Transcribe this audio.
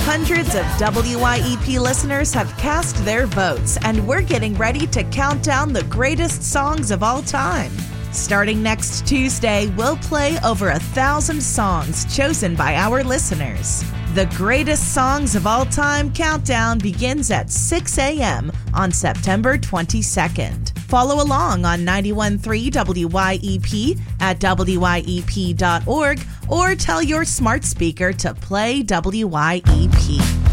Hundreds of WYEP listeners have cast their votes, and we're getting ready to count down the greatest songs of all time. Starting next Tuesday, we'll play over 1,000 songs chosen by our listeners. The Greatest Songs of All Time countdown begins at 6 a.m. on September 22nd. Follow along on 91.3 WYEP at WYEP.org or tell your smart speaker to play WYEP.